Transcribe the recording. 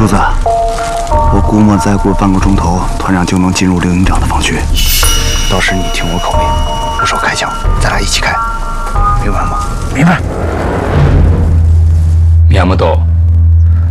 柱子，我估摸再过半个钟头，团长就能进入刘营长的房区。到时你听我口令，不手开枪，咱俩一起开，明白吗？ 明白。山本。